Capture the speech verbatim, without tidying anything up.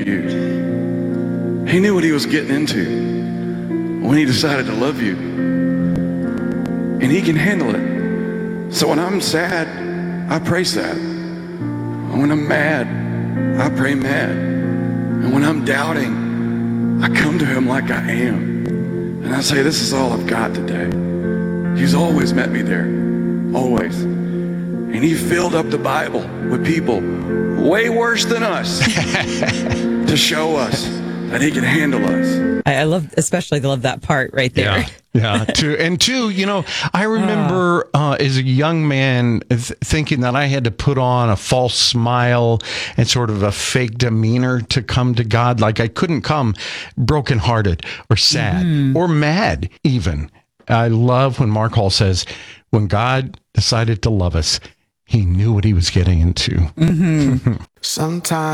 you. He knew what he was getting into when he decided to love you. And he can handle it. So when I'm sad, I pray sad. And when I'm mad, I pray mad. And when I'm doubting, I come to him like I am. And I say, this is all I've got today. He's always met me there. Always. And he filled up the Bible with people way worse than us to show us that he can handle us. I, I love, especially love that part right there. Yeah. Yeah, two and two. You know, I remember uh, as a young man th- thinking that I had to put on a false smile and sort of a fake demeanor to come to God. Like I couldn't come brokenhearted or sad mm. or mad even. I love when Mark Hall says, when God decided to love us, he knew what he was getting into. Mm-hmm. Sometimes